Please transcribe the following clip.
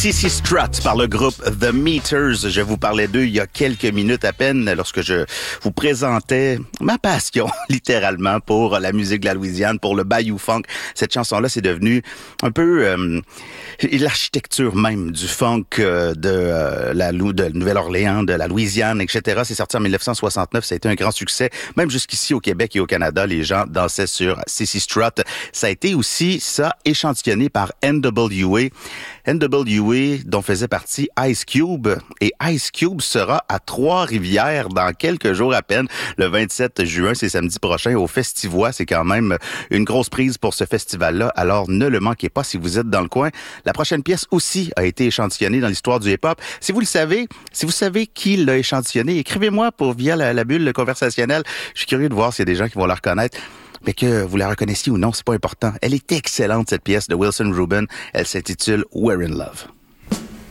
CC Strut par le groupe The Meters. Je vous parlais d'eux il y a quelques minutes à peine lorsque je vous présentais ma passion, littéralement, pour la musique de la Louisiane, pour le Bayou Funk. Cette chanson-là, c'est devenu un peu l'architecture même du funk de Nouvelle-Orléans, de la Louisiane, etc. C'est sorti en 1969. Ça a été un grand succès. Même jusqu'ici au Québec et au Canada, les gens dansaient sur CC Strut. Ça a été aussi, ça, échantillonné par NWA. NWA, dont faisait partie Ice Cube. Et Ice Cube sera à Trois-Rivières dans quelques jours à peine. Le 27 juin, c'est samedi prochain, au Festivois. C'est quand même une grosse prise pour ce festival-là. Alors, ne le manquez pas si vous êtes dans le coin. La prochaine pièce aussi a été échantillonnée dans l'histoire du hip-hop. Si vous le savez, si vous savez qui l'a échantillonnée, écrivez-moi via la bulle conversationnelle. Je suis curieux de voir s'il y a des gens qui vont la reconnaître. Mais que vous la reconnaissiez ou non, c'est pas important. Elle est excellente, cette pièce de Wilson Rubin. Elle s'intitule We're in Love.